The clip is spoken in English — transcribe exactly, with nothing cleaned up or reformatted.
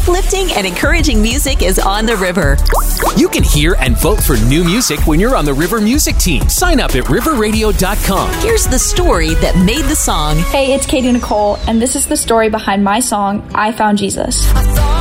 uplifting and encouraging music is on the river. You can hear and vote for new music when you're on the River Music team. Sign up at river radio dot com. Here's the story that made the song. Hey, it's Katie Nicole, and this is the story behind my song, I Found Jesus.